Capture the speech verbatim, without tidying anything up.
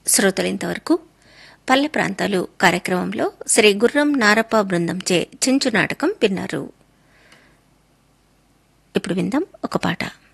శ్రోతలింతవరకు పల్లె ప్రాంతాలు కార్యక్రమంలో శ్రీ గుర్రం నారప్ప బృందంచే చించు నాటకం విన్నారు. ఇప్పుడు విందాం ఒక పాట.